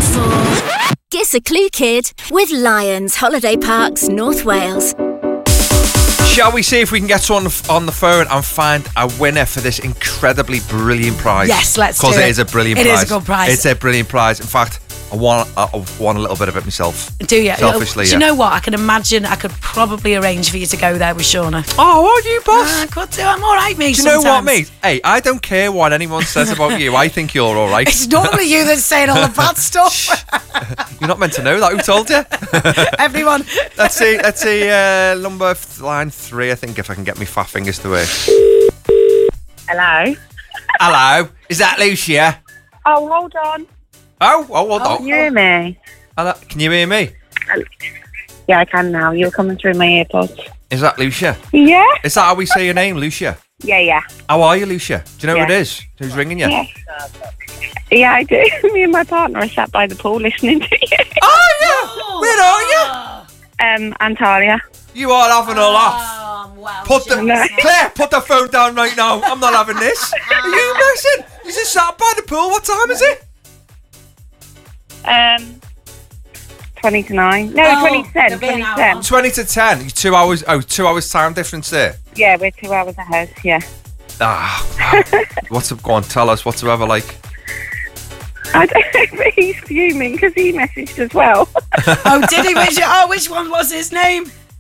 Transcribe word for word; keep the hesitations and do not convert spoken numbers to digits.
looking for? Gives a clue, kid, with Lions Holiday Parks, North Wales. Shall we see if we can get someone on the phone and find a winner for this incredibly brilliant prize? Yes, let's do it. Because it is a brilliant it prize. It is a good prize. It's a brilliant prize. In fact, I want, I want a little bit of it myself. Do you? Selfishly, Do yeah. you know what? I can imagine I could probably arrange for you to go there with Shauna. Oh, are you, boss? I could do. I'm all right, mate. Do you know sometimes. what, mate? Hey, I don't care what anyone says about you. I think you're all right. It's normally you that's saying all the bad stuff. You're not meant to know that. Who told you? Everyone. Let's see. Let's see. Uh, number th- line three. I think if I can get my fat fingers to work. Hello. Hello. Is that Lucia? Oh, hold on. Oh, oh, hold on. Can you hear me? Hello. Can you hear me? Yeah, I can now. You're coming through my earpods. Is that Lucia? Yeah? Is that how we say your name, Lucia? Yeah, yeah. How are you, Lucia? Do you know Yeah. who it is? Who's ringing you? Yeah. Yeah, I do. Me and my partner are sat by the pool listening to you. Oh, yeah. Where are you? Um, Antalya. You are having a laugh. Oh, wow. Put the No. Claire, put the phone down right now. I'm not having this. Are you messing? You just sat by the pool. What time is it? Um, twenty to nine. No, Oh, twenty to ten. there'll be an twenty to hour. ten. Twenty to ten. Two hours. Oh, two hours time difference there. Yeah, we're two hours ahead. Yeah. Ah, wow. What's up? Go on, tell us. What's the weather like? I don't know, but he's fuming because he messaged as well. Oh, did he? Which, oh, which one was his name?